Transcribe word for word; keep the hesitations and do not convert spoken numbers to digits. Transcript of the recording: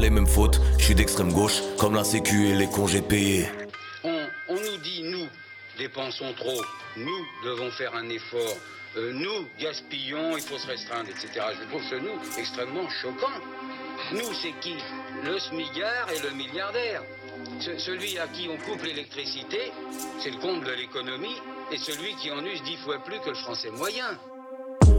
les mêmes fautes, je suis d'extrême gauche, comme la sécu et les congés payés. On, on nous dit, nous, dépensons trop, nous devons faire un effort, euh, nous, gaspillons, il faut se restreindre, et cetera. Je trouve ce nous extrêmement choquant. Nous, c'est qui? Le smigard et le milliardaire. Ce, celui à qui on coupe l'électricité, c'est le comble de l'économie, et celui qui en use dix fois plus que le français moyen.